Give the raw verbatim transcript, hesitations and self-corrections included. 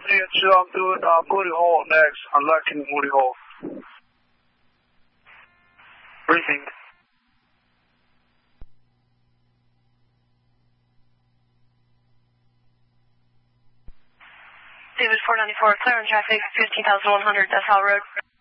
three eight two, I'm doing uh, Booty Hole next. I'm liking Booty Hole. Briefing. David four ninety-four, clear on traffic, fifteen thousand one hundred, Death Hall Road.